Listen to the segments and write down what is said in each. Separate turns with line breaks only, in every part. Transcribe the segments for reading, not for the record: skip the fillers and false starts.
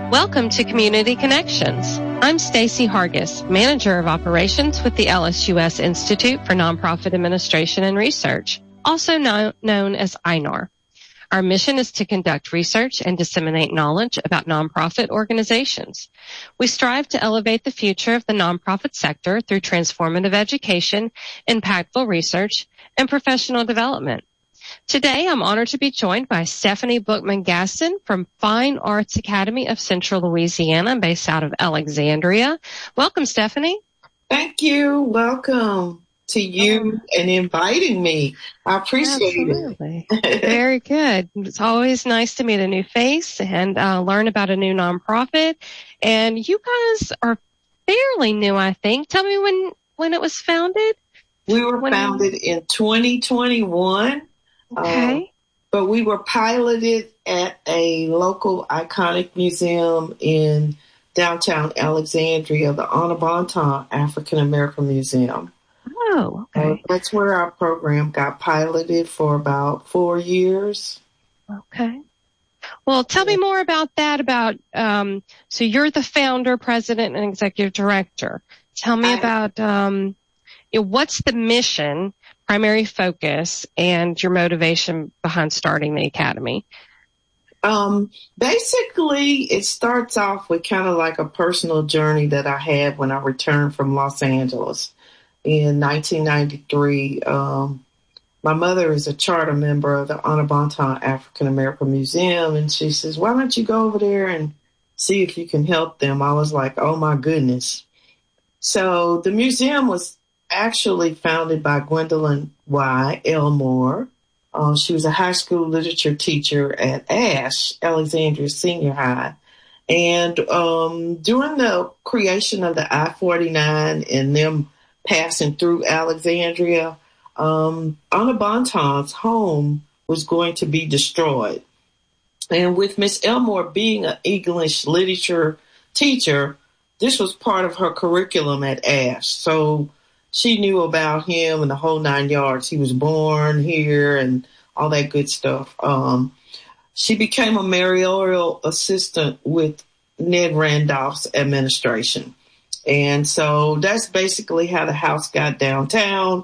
Welcome to Community Connections. I'm Stacy Hargis, Manager of Operations with the LSUS Institute for Nonprofit Administration and Research, also known as INAR. Our mission is to conduct research and disseminate knowledge about nonprofit organizations. We strive to elevate the future of the nonprofit sector through transformative education, impactful research, and professional development. Today, I'm honored to be joined by Stephanie Bookman-Gaston from Fine Arts Academy of Central Louisiana, based out of Alexandria. Welcome, Stephanie.
Thank you. Welcome to you and inviting me. I appreciate
it. Very good. It's always nice to meet a new face and learn about a new nonprofit. And you guys are fairly new, I think. Tell me when it was founded.
We were founded in 2021.
Okay.
But we were piloted at a local iconic museum in downtown Alexandria, the Onabonton African American Museum.
Oh, okay.
That's where our program got piloted for about 4 years.
Okay. Well, tell me more about that. So you're the founder, president, and executive director. Tell me about what's the mission, primary focus, and your motivation behind starting the academy?
Basically, it starts off with kind of like a personal journey that I had when I returned from Los Angeles in 1993. My mother is a charter member of the Onabonton African American Museum, and she says, why don't you go over there and see if you can help them? I was like, oh, my goodness. So the museum was actually founded by Gwendolyn Y. Elmore. She was a high school literature teacher at ASH, Alexandria Senior High. And during the creation of the I-49 and them passing through Alexandria, Onabonton's home was going to be destroyed. And with Miss Elmore being an English literature teacher, this was part of her curriculum at ASH. So she knew about him and the whole 9 yards. He was born here and all that good stuff. She became a mayoral assistant with Ned Randolph's administration. And so that's basically how the house got downtown.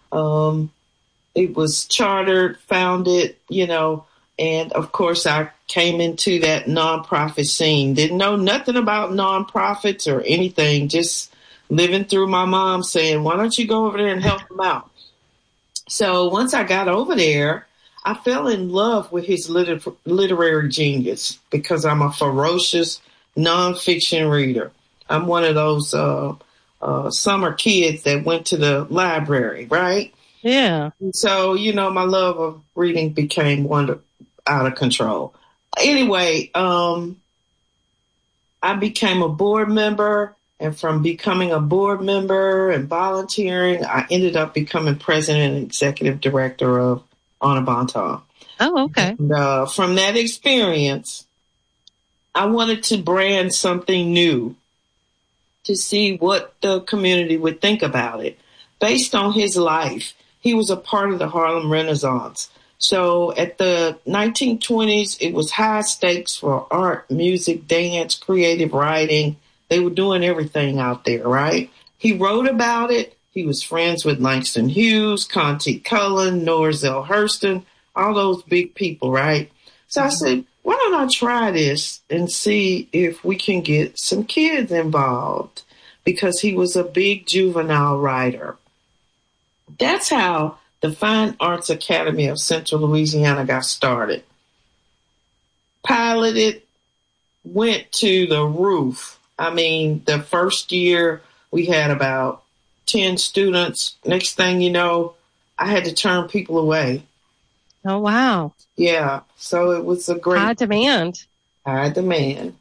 It was chartered, founded, and of course I came into that nonprofit scene. Didn't know nothing about nonprofits or anything, just living through my mom saying, why don't you go over there and help them out? So once I got over there, I fell in love with his literary genius because I'm a ferocious nonfiction reader. I'm one of those summer kids that went to the library, right?
Yeah.
So, my love of reading became out of control. Anyway, I became a board member. And from becoming a board member and volunteering, I ended up becoming president and executive director of Onabonton.
Oh, okay.
And, from that experience, I wanted to brand something new to see what the community would think about it. Based on his life, he was a part of the Harlem Renaissance. So at the 1920s, it was high stakes for art, music, dance, creative writing. They were doing everything out there, right? He wrote about it. He was friends with Langston Hughes, Conte Cullen, Norzell Hurston, all those big people, right? So I said, why don't I try this and see if we can get some kids involved? Because he was a big juvenile writer. That's how the Fine Arts Academy of Central Louisiana got started. Piloted, went to the roof. I mean, the first year we had about 10 students. Next thing you know, I had to turn people away.
Oh, wow.
Yeah. So it was a great...
High demand.
High demand.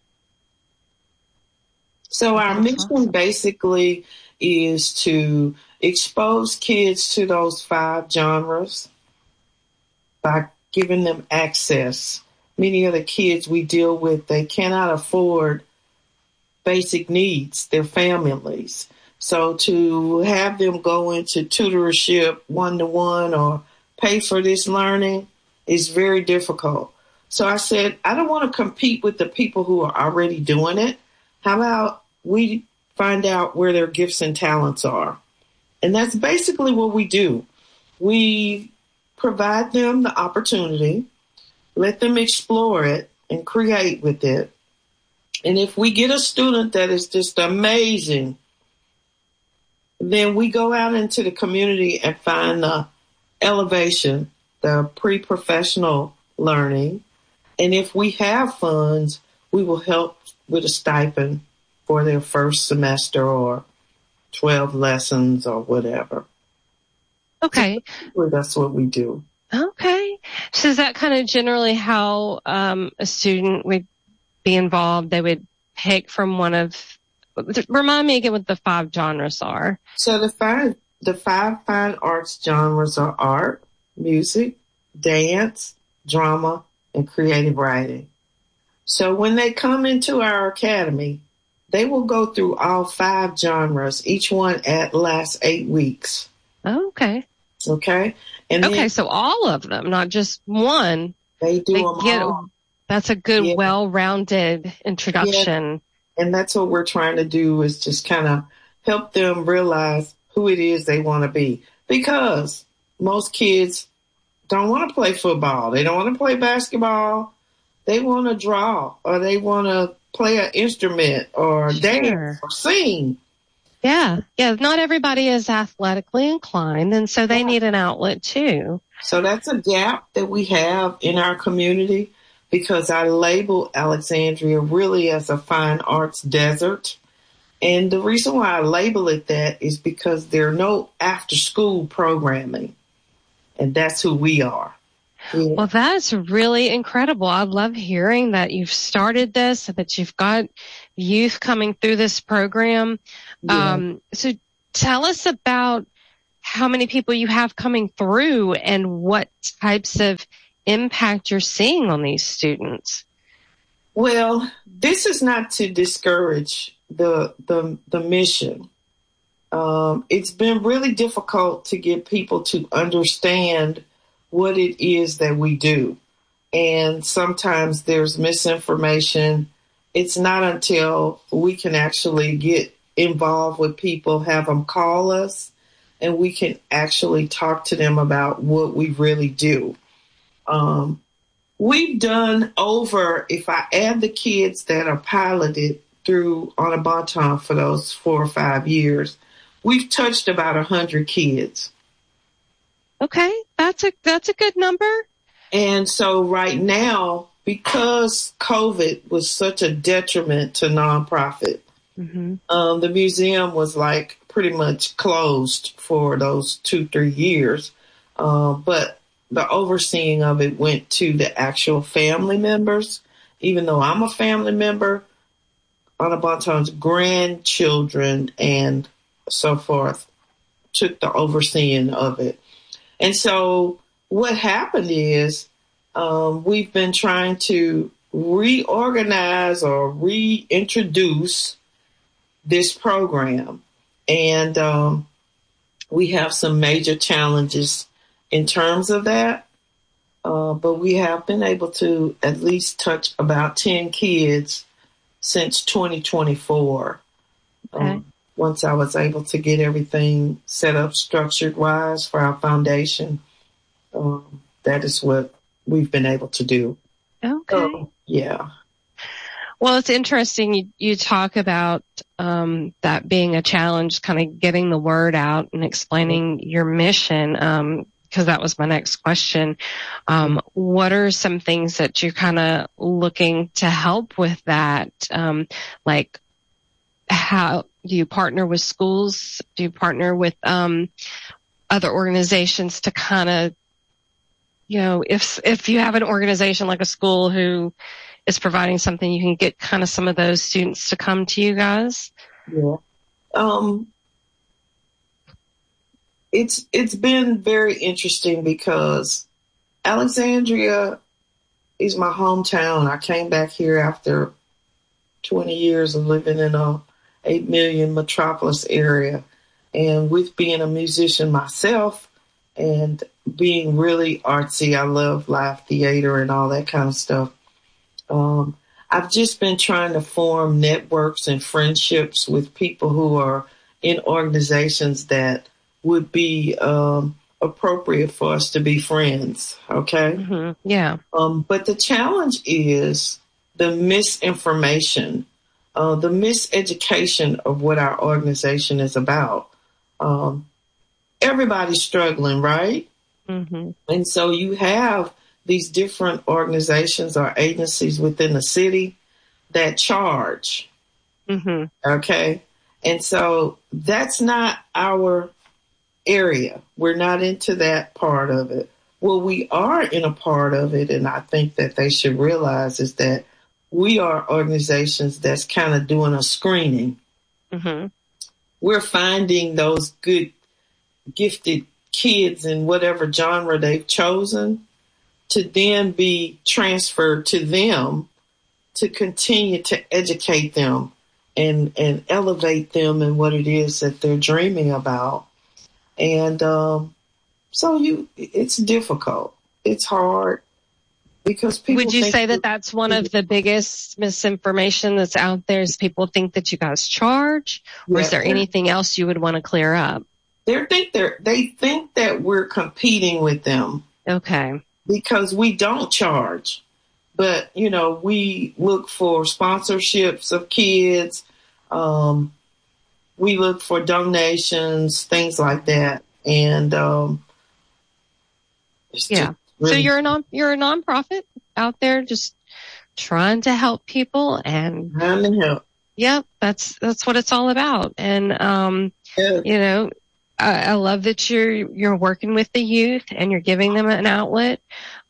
So our mission basically is to expose kids to those 5 genres by giving them access. Many of the kids we deal with, they cannot afford basic needs, their families. So to have them go into tutorship 1-to-1 or pay for this learning is very difficult. So I said, I don't want to compete with the people who are already doing it. How about we find out where their gifts and talents are? And that's basically what we do. We provide them the opportunity, let them explore it and create with it. And if we get a student that is just amazing, then we go out into the community and find the elevation, the pre-professional learning. And if we have funds, we will help with a stipend for their first semester or 12 lessons or whatever.
Okay.
So that's what we do.
Okay. So is that kind of generally how a student would be involved? They would pick from one of, remind me again what the 5 genres are.
So the five fine arts genres are art, music, dance, drama, and creative writing. So when they come into our academy, they will go through all 5 genres, each one lasts 8 weeks.
Okay.
Okay. And
okay, so all of them, not just one.
They do them all.
That's a good, well-rounded introduction.
Yeah. And that's what we're trying to do, is just kind of help them realize who it is they want to be. Because most kids don't want to play football. They don't want to play basketball. They want to draw, or they want to play an instrument or dance or sing.
Yeah. Yeah. Not everybody is athletically inclined, and so they need an outlet too.
So that's a gap that we have in our community, because I label Alexandria really as a fine arts desert. And the reason why I label it that is because there are no after school programming. And that's who we are. Yeah.
Well, that's really incredible. I love hearing that you've started this, that you've got youth coming through this program. Yeah. So tell us about how many people you have coming through and what types of impact you're seeing on these students.
Well, this is not to discourage the mission. It's been really difficult to get people to understand what it is that we do. And sometimes there's misinformation. It's not until we can actually get involved with people, have them call us, and we can actually talk to them about what we really do. We've done over, if I add the kids that are piloted through on a Bonton for those 4 or 5 years, we've touched about 100 kids.
Okay, that's a good number.
And so right now, because COVID was such a detriment to nonprofit, the museum was like pretty much closed for those 2-3 years. But the overseeing of it went to the actual family members. Even though I'm a family member, Anna Bonton's grandchildren and so forth took the overseeing of it. And so what happened is we've been trying to reorganize or reintroduce this program. And we have some major challenges in terms of that. But we have been able to at least touch about 10 kids since 2024. Okay. Once I was able to get everything set up structured-wise for our foundation, that is what we've been able to do.
Okay.
Yeah.
Well, it's interesting you talk about that being a challenge, kind of getting the word out and explaining your mission, because that was my next question. What are some things that you're kind of looking to help with that? Like, how do you partner with schools? Do you partner with other organizations to kind of, you know, if you have an organization like a school who is providing something, you can get kind of some of those students to come to you guys?
Yeah. It's been very interesting because Alexandria is my hometown. I came back here after 20 years of living in a 8 million metropolis area. And with being a musician myself and being really artsy. I love live theater and all that kind of stuff. I've just been trying to form networks and friendships with people who are in organizations that would be appropriate for us to be friends. Okay.
Mm-hmm. Yeah.
But the challenge is the misinformation, the miseducation of what our organization is about. Everybody's struggling, right?
Mm-hmm.
And so you have these different organizations or agencies within the city that charge.
Mm-hmm.
Okay. And so that's not our area. We're not into that part of it. Well, we are in a part of it, and I think that they should realize is that we are organizations that's kind of doing a screening.
Mm-hmm.
We're finding those good, gifted kids in whatever genre they've chosen to then be transferred to them to continue to educate them and elevate them in what it is that they're dreaming about. And it's difficult. It's hard because people.
Would you say that that's one of the biggest misinformation that's out there? Is people think that you guys charge, or is there anything else you would want to clear up?
They think that we're competing with them.
Okay.
Because we don't charge, but we look for sponsorships of kids. We look for donations, things like that, and
yeah. Really, so you're a nonprofit out there just trying to help people and
trying to help.
Yep, that's what it's all about. And I love that you're working with the youth and you're giving them an outlet.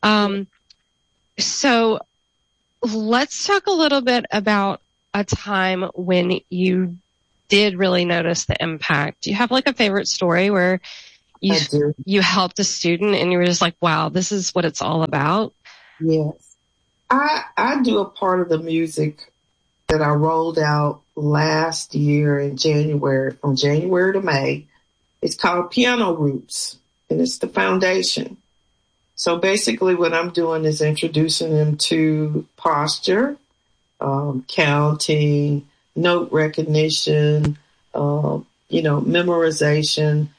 So let's talk a little bit about a time when you did really notice the impact. Do you have like a favorite story where you helped a student and you were just like, wow, this is what it's all about?
Yes. I do a part of the music that I rolled out last year in January, from January to May. It's called Piano Roots, and it's the foundation. So basically what I'm doing is introducing them to posture, counting, note recognition, memorization,